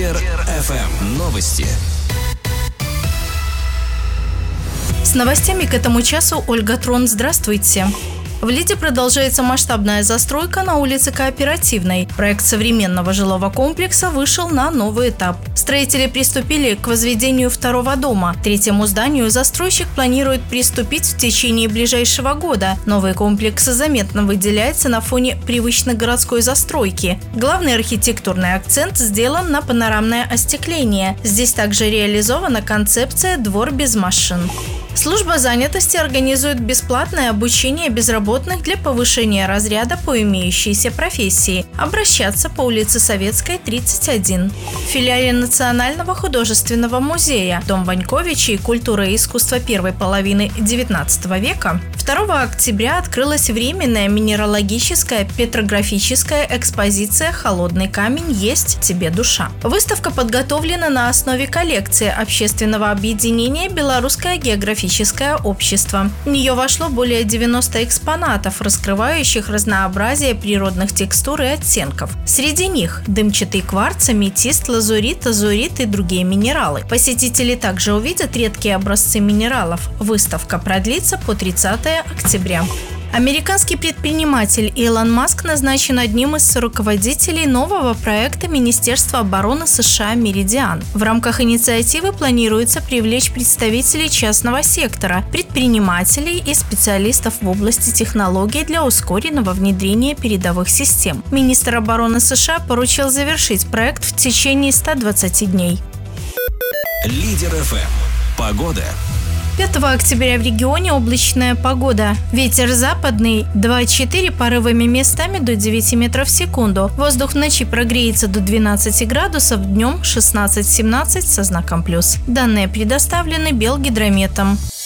Лидер FM. Новости. С новостями к этому часу Ольга Трон. Здравствуйте. В Лиде продолжается масштабная застройка на улице Кооперативной. Проект современного жилого комплекса вышел на новый этап. Строители приступили к возведению второго дома. К третьему зданию застройщик планирует приступить в течение ближайшего года. Новый комплекс заметно выделяется на фоне привычной городской застройки. Главный архитектурный акцент сделан на панорамное остекление. Здесь также реализована концепция «Двор без машин». Служба занятости организует бесплатное обучение безработных для повышения разряда по имеющейся профессии. Обращаться по улице Советской, 31. В филиале Национального художественного музея Дом Ваньковичей «Культура и искусство первой половины XIX века» 2 октября открылась временная минералогическая петрографическая экспозиция «Холодный камень. Есть тебе душа». Выставка подготовлена на основе коллекции общественного объединения «Белорусское географическое общество». В нее вошло более 90 экспонатов, раскрывающих разнообразие природных текстур и оттенков. Среди них дымчатый кварц, аметист, лазурит, азурит и другие минералы. Посетители также увидят редкие образцы минералов. Выставка продлится по 30 октября. Американский предприниматель Илон Маск назначен одним из руководителей нового проекта Министерства обороны США «Меридиан». В рамках инициативы планируется привлечь представителей частного сектора, предпринимателей и специалистов в области технологий для ускоренного внедрения передовых систем. Министр обороны США поручил завершить проект в течение 120 дней. Лидер FM. Погода. 5 октября в регионе облачная погода. Ветер западный 2,4, порывами местами до 9 метров в секунду. Воздух в ночи прогреется до 12 градусов, днем 16-17 со знаком плюс. Данные предоставлены Белгидрометом.